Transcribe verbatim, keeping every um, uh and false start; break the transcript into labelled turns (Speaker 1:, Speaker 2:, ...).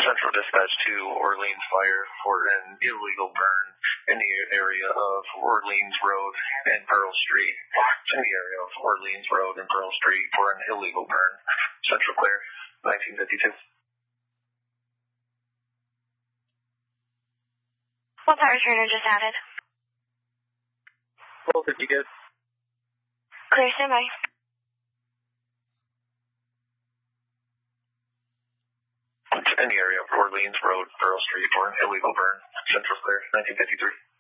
Speaker 1: Central Dispatch to Orleans Fire for an illegal burn in the area of Orleans Road and Pearl Street. In the area of Orleans Road and Pearl Street for an illegal burn. Central clear, nineteen fifty-two.
Speaker 2: What power trainer just added?
Speaker 1: twelve fifty good.
Speaker 2: Clear, standby.
Speaker 1: In the area of Orleans Road, Pearl Street for an illegal burn. Central clear, nineteen fifty-three.